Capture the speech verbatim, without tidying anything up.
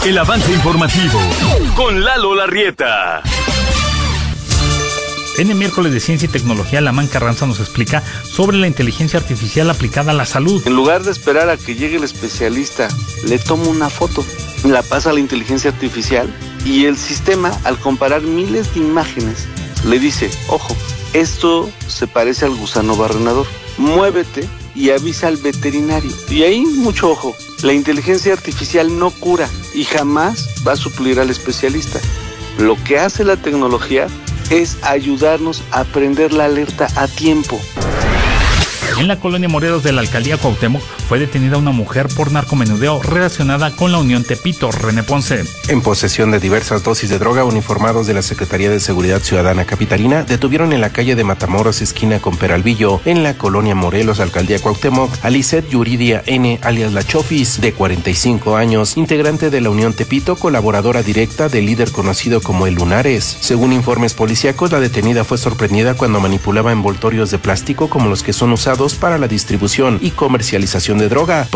El avance informativo con Lalo Larrieta. En el miércoles de Ciencia y Tecnología, Lamán Carranza nos explica sobre la inteligencia artificial aplicada a la salud. En lugar de esperar a que llegue el especialista, le tomo una foto, la pasa a la inteligencia artificial y el sistema, al comparar miles de imágenes, le dice, ojo, esto se parece al gusano barrenador, muévete y avisa al veterinario. Y ahí, mucho ojo, la inteligencia artificial no cura y jamás va a suplir al especialista. Lo que hace la tecnología es ayudarnos a prender la alerta a tiempo. En la colonia Morelos de la alcaldía Cuauhtémoc fue detenida una mujer por narcomenudeo relacionada con la Unión Tepito. René Ponce. En posesión de diversas dosis de droga, uniformados de la Secretaría de Seguridad Ciudadana Capitalina detuvieron en la calle de Matamoros, esquina con Peralvillo, en la colonia Morelos, alcaldía Cuauhtémoc, a Lisette Yuridia N., alias La Chofis, de cuarenta y cinco años, integrante de la Unión Tepito, colaboradora directa del líder conocido como El Lunares. Según informes policíacos, la detenida fue sorprendida cuando manipulaba envoltorios de plástico como los que son usados para la distribución y comercialización de droga.